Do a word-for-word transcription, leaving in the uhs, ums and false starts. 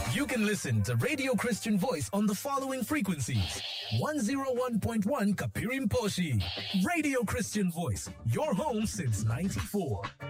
You can listen to Radio Christian Voice on the following frequencies. one oh one point one Kapirimposhi. Radio Christian Voice, your home since ninety-four.